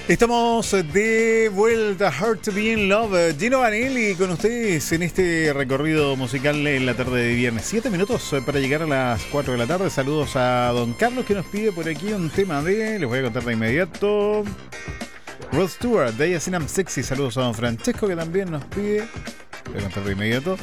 Estamos de vuelta, Hard to Be in Love. Gino Vanelli con ustedes en este recorrido musical en la tarde de viernes. 7 minutos para llegar a las 4 de la tarde. Saludos a don Carlos que nos pide por aquí un tema de... Les voy a contar de inmediato. Rod Stewart, de ella Sin I'm Sexy. Saludos a don Francesco que también nos pide. Voy a contar de inmediato.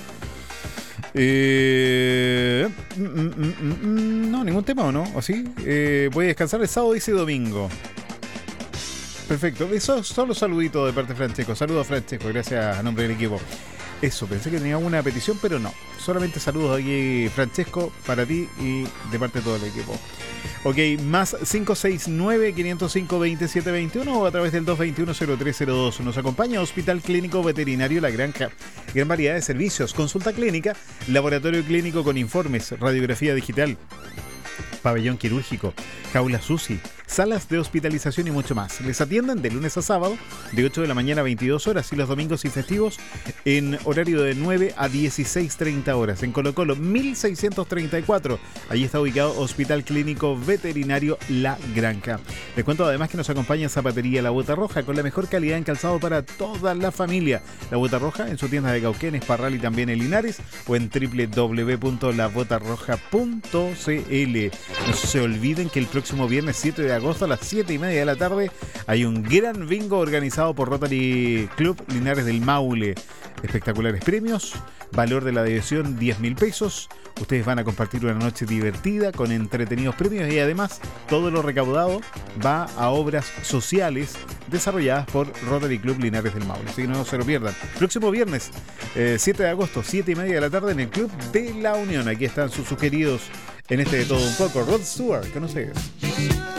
No, ningún tema, ¿o no? ¿O sí? Voy a descansar el sábado, dice domingo. Perfecto, eso solo saludito de parte de Francesco. Saludos a Francesco, gracias a nombre del equipo. Eso, pensé que tenía una petición, pero no. Solamente saludos aquí, Francesco, para ti y de parte de todo el equipo. Ok, más 569-505-2721 o a través del 221-0302. Nos acompaña Hospital Clínico Veterinario La Granja. Gran variedad de servicios, consulta clínica, laboratorio clínico con informes, radiografía digital, pabellón quirúrgico, jaula SUSI, salas de hospitalización y mucho más. Les atienden de lunes a sábado, de 8 de la mañana a 22 horas y los domingos y festivos en horario de 9 a 16:30 horas. En Colo Colo 1634. Allí está ubicado Hospital Clínico Veterinario La Granja. Les cuento además que nos acompaña Zapatería La Bota Roja con la mejor calidad en calzado para toda la familia. La Bota Roja en su tienda de Cauquenes, Parral y también en Linares o en www.labotarroja.cl. No se olviden que el próximo viernes 7 de agosto a las 7:30 de la tarde hay un gran bingo organizado por Rotary Club Linares del Maule. Espectaculares premios, valor de la adhesión 10.000 pesos. Ustedes van a compartir una noche divertida con entretenidos premios y además todo lo recaudado va a obras sociales desarrolladas por Rotary Club Linares del Maule. Así que no se lo pierdan. Próximo viernes 7 de agosto, 7:30 de la tarde en el Club de la Unión. Aquí están sus sugeridos en este de todo un poco. Rod Stewart, que no sé.